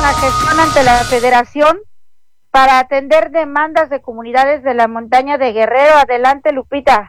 una gestión ante la Federación para atender demandas de comunidades de la montaña de Guerrero. Adelante, Lupita.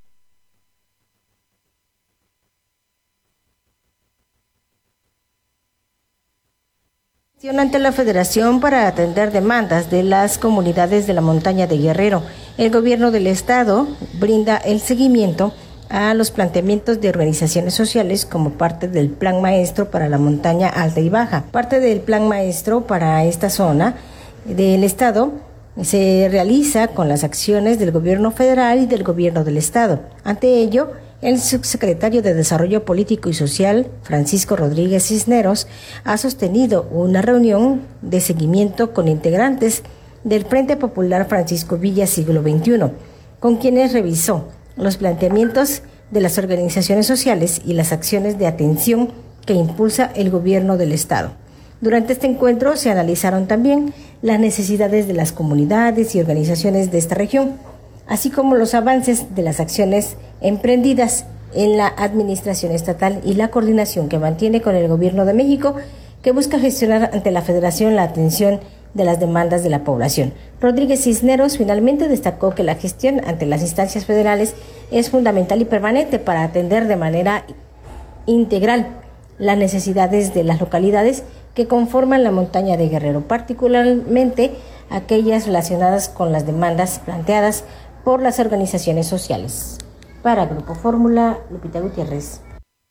Ante la Federación para atender demandas de las comunidades de la montaña de Guerrero. El gobierno del estado brinda el seguimiento a los planteamientos de organizaciones sociales como parte del Plan Maestro para la montaña alta y baja. Parte del Plan Maestro para esta zona del estado se realiza con las acciones del gobierno federal y del gobierno del estado. Ante ello, el subsecretario de Desarrollo Político y Social, Francisco Rodríguez Cisneros, ha sostenido una reunión de seguimiento con integrantes del Frente Popular Francisco Villa Siglo XXI, con quienes revisó los planteamientos de las organizaciones sociales y las acciones de atención que impulsa el gobierno del estado. Durante este encuentro se analizaron también las necesidades de las comunidades y organizaciones de esta región, así como los avances de las acciones emprendidas en la administración estatal y la coordinación que mantiene con el Gobierno de México, que busca gestionar ante la Federación la atención de las demandas de la población. Rodríguez Cisneros finalmente destacó que la gestión ante las instancias federales es fundamental y permanente para atender de manera integral las necesidades de las localidades que conforman la montaña de Guerrero, particularmente aquellas relacionadas con las demandas planteadas por las organizaciones sociales. Para Grupo Fórmula, Lupita Gutiérrez.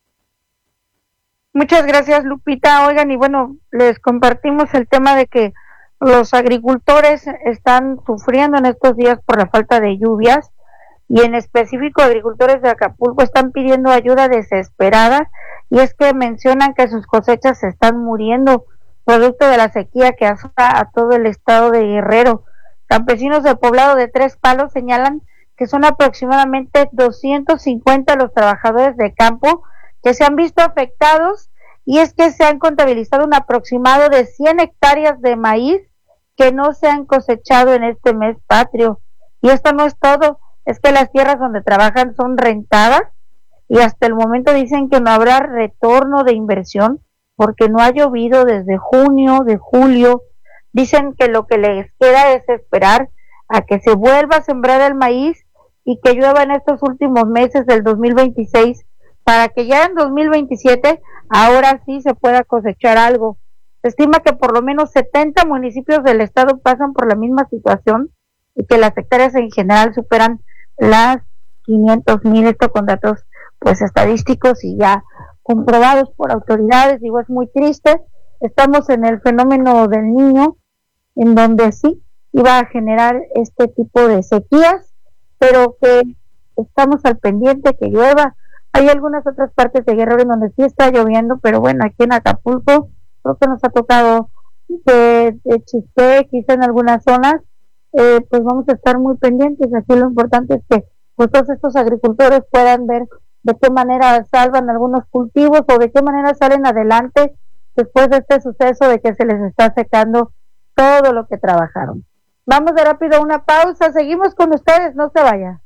Muchas gracias, Lupita. Oigan, y bueno, les compartimos el tema de que los agricultores están sufriendo en estos días por la falta de lluvias, y en específico agricultores de Acapulco están pidiendo ayuda desesperada, y es que mencionan que sus cosechas se están muriendo producto de la sequía que azota a todo el estado de Guerrero. Campesinos del poblado de Tres Palos señalan que son aproximadamente 250 los trabajadores de campo que se han visto afectados, y es que se han contabilizado un aproximado de 100 hectáreas de maíz que no se han cosechado en este mes patrio. Y esto no es todo, es que las tierras donde trabajan son rentadas, y hasta el momento dicen que no habrá retorno de inversión porque no ha llovido desde junio, de julio. Dicen que lo que les queda es esperar a que se vuelva a sembrar el maíz y que llueva en estos últimos meses del 2026 para que ya en 2027 ahora sí se pueda cosechar algo. Se estima que por lo menos 70 municipios del estado pasan por la misma situación y que las hectáreas en general superan las 500,000, esto con datos pues estadísticos y ya comprobados por autoridades. Digo, es muy triste. Estamos en el fenómeno del Niño, en donde sí iba a generar este tipo de sequías, pero que estamos al pendiente que llueva. Hay algunas otras partes de Guerrero en donde sí está lloviendo, pero bueno, aquí en Acapulco creo que nos ha tocado de chispe, quizá en algunas zonas, pues vamos a estar muy pendientes. Aquí lo importante es que pues todos estos agricultores puedan ver de qué manera salvan algunos cultivos o de qué manera salen adelante después de este suceso de que se les está secando todo lo que trabajaron. Vamos de rápido a una pausa, seguimos con ustedes, no se vaya.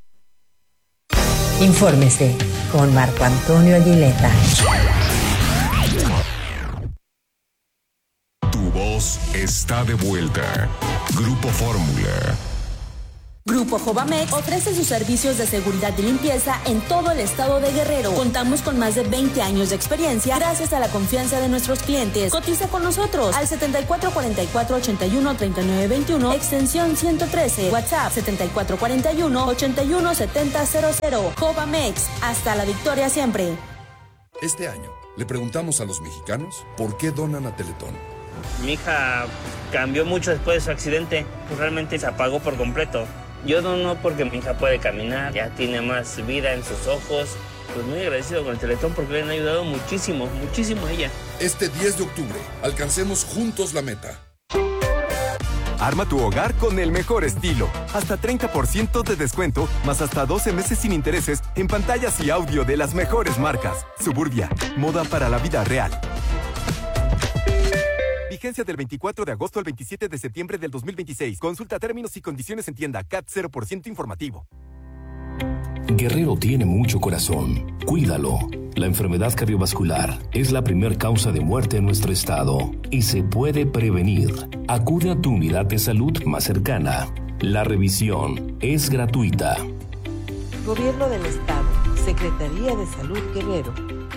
Infórmese con Marco Antonio Aguilera. Tu voz está de vuelta. Grupo Fórmula. Grupo Jovamex ofrece sus servicios de seguridad y limpieza en todo el estado de Guerrero. Contamos con más de 20 años de experiencia gracias a la confianza de nuestros clientes. Cotiza con nosotros al 7444-813921, extensión 113, WhatsApp 7441-817000. Jovamex, hasta la victoria siempre. Este año le preguntamos a los mexicanos por qué donan a Teletón. Mi hija cambió mucho después de su accidente, pues realmente se apagó por completo. Yo dono porque mi hija puede caminar, ya tiene más vida en sus ojos. Pues muy agradecido con el Teletón porque le han ayudado muchísimo, muchísimo a ella. Este 10 de octubre, alcancemos juntos la meta. Arma tu hogar con el mejor estilo. Hasta 30% de descuento, más hasta 12 meses sin intereses en pantallas y audio de las mejores marcas. Suburbia, moda para la vida real. Vigencia del 24 de agosto al 27 de septiembre del 2026. Consulta términos y condiciones en tienda. CAT 0% informativo. Guerrero tiene mucho corazón. Cuídalo. La enfermedad cardiovascular es la primera causa de muerte en nuestro estado y se puede prevenir. Acude a tu unidad de salud más cercana. La revisión es gratuita. Gobierno del Estado, Secretaría de Salud Guerrero.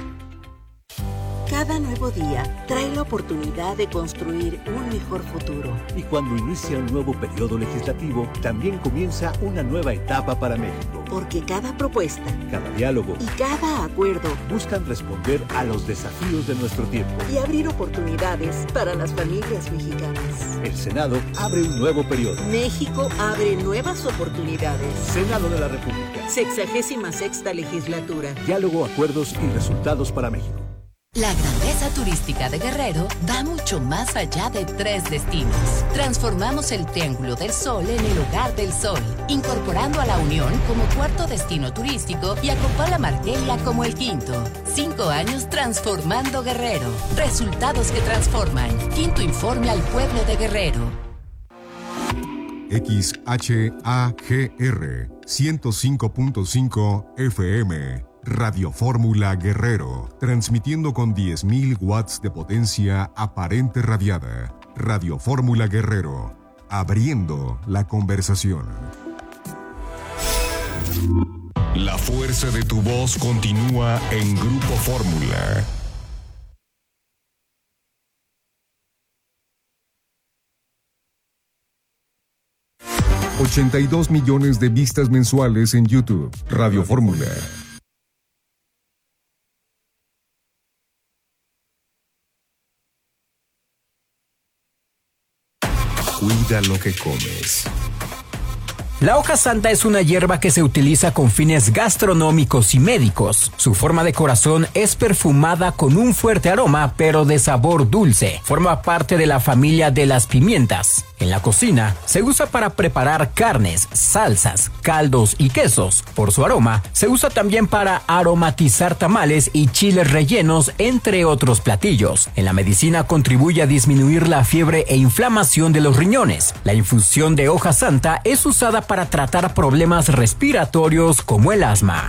Cada nuevo día trae la oportunidad de construir un mejor futuro. Y cuando inicia un nuevo periodo legislativo, también comienza una nueva etapa para México. Porque cada propuesta, cada diálogo y cada acuerdo buscan responder a los desafíos de nuestro tiempo y abrir oportunidades para las familias mexicanas. El Senado abre un nuevo periodo. México abre nuevas oportunidades. Senado de la República. 66ª legislatura. Diálogo, acuerdos y resultados para México. La grandeza turística de Guerrero va mucho más allá de 3 destinos. Transformamos el Triángulo del Sol en el Hogar del Sol, incorporando a La Unión como 4º destino turístico y a Copala-Marquelia como el 5º. 5 años transformando Guerrero. Resultados que transforman. 5º informe al pueblo de Guerrero. XHAGR 105.5 FM. Radio Fórmula Guerrero, transmitiendo con 10.000 watts de potencia aparente radiada. Radio Fórmula Guerrero, abriendo la conversación. La fuerza de tu voz continúa en Grupo Fórmula. $82 millones de vistas mensuales en YouTube. Radio Fórmula. Cuida lo que comes. La hoja santa es una hierba que se utiliza con fines gastronómicos y médicos. Su forma de corazón es perfumada con un fuerte aroma, pero de sabor dulce. Forma parte de la familia de las pimientas. En la cocina, se usa para preparar carnes, salsas, caldos y quesos. Por su aroma, se usa también para aromatizar tamales y chiles rellenos, entre otros platillos. En la medicina contribuye a disminuir la fiebre e inflamación de los riñones. La infusión de hoja santa es usada para tratar problemas respiratorios como el asma.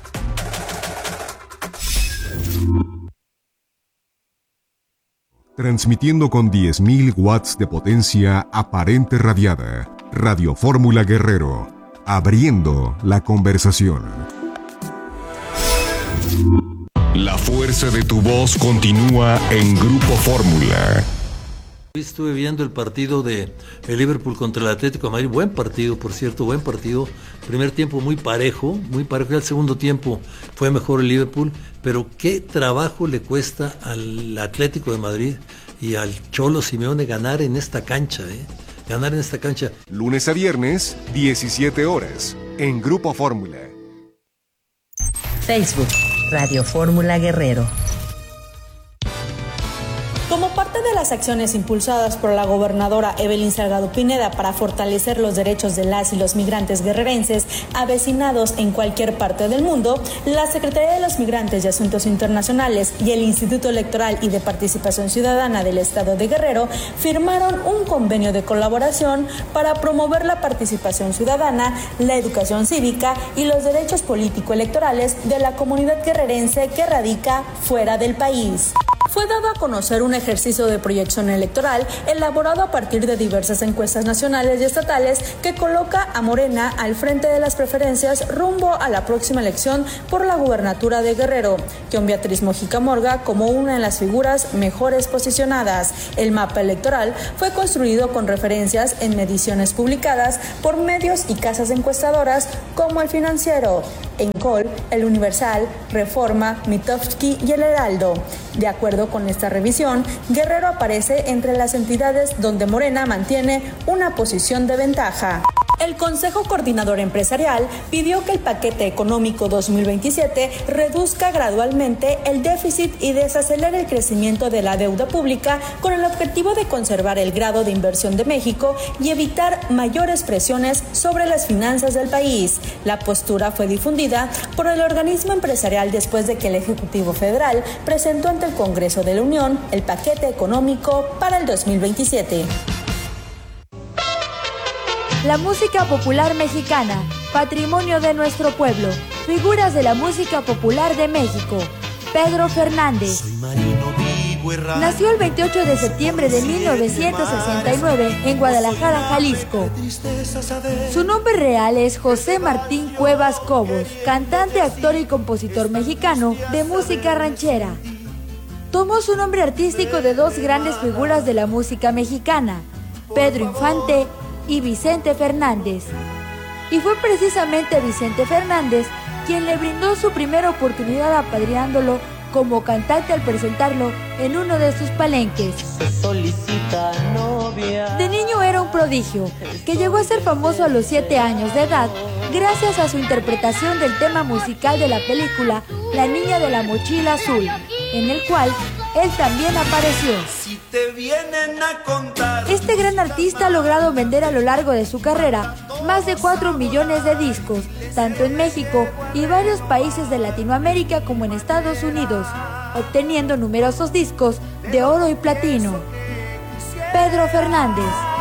Transmitiendo con 10.000 watts de potencia aparente radiada. Radio Fórmula Guerrero, abriendo la conversación. La fuerza de tu voz continúa en Grupo Fórmula. Estuve viendo el partido de el Liverpool contra el Atlético de Madrid, buen partido, por cierto, buen partido. Primer tiempo muy parejo, ya el segundo tiempo fue mejor el Liverpool, pero qué trabajo le cuesta al Atlético de Madrid y al Cholo Simeone ganar en esta cancha, ganar en esta cancha. Lunes a viernes, 17 horas, en Grupo Fórmula. Facebook, Radio Fórmula Guerrero. Como parte de las acciones impulsadas por la gobernadora Evelyn Salgado Pineda para fortalecer los derechos de las y los migrantes guerrerenses avecinados en cualquier parte del mundo, la Secretaría de los Migrantes y Asuntos Internacionales y el Instituto Electoral y de Participación Ciudadana del Estado de Guerrero firmaron un convenio de colaboración para promover la participación ciudadana, la educación cívica y los derechos político-electorales de la comunidad guerrerense que radica fuera del país. Fue dado a conocer un ejercicio de proyección electoral elaborado a partir de diversas encuestas nacionales y estatales que coloca a Morena al frente de las preferencias rumbo a la próxima elección por la gubernatura de Guerrero, con Beatriz Mojica Morga como una de las figuras mejores posicionadas. El mapa electoral fue construido con referencias en mediciones publicadas por medios y casas encuestadoras como El Financiero, Encol, El Universal, Reforma, Mitofsky y El Heraldo. De acuerdo con esta revisión, Guerrero aparece entre las entidades donde Morena mantiene una posición de ventaja. El Consejo Coordinador Empresarial pidió que el paquete económico 2027 reduzca gradualmente el déficit y desacelere el crecimiento de la deuda pública con el objetivo de conservar el grado de inversión de México y evitar mayores presiones sobre las finanzas del país. La postura fue difundida por el organismo empresarial después de que el Ejecutivo Federal presentó ante el Congreso de la Unión el paquete económico para el 2027. La música popular mexicana, patrimonio de nuestro pueblo. Figuras de la música popular de México. Pedro Fernández. Nació el 28 de septiembre de 1969 en Guadalajara, Jalisco. Su nombre real es José Martín Cuevas Cobos, cantante, actor y compositor mexicano de música ranchera. Tomó su nombre artístico de dos grandes figuras de la música mexicana, Pedro Infante y Vicente Fernández. Y fue precisamente Vicente Fernández quien le brindó su primera oportunidad apadrinándolo como cantante al presentarlo en uno de sus palenques. De niño era un prodigio, que llegó a ser famoso a los 7 años de edad gracias a su interpretación del tema musical de la película La Niña de la Mochila Azul, en el cual él también apareció. Este gran artista ha logrado vender a lo largo de su carrera más de 4 millones de discos, tanto en México y varios países de Latinoamérica como en Estados Unidos, obteniendo numerosos discos de oro y platino. Pedro Fernández.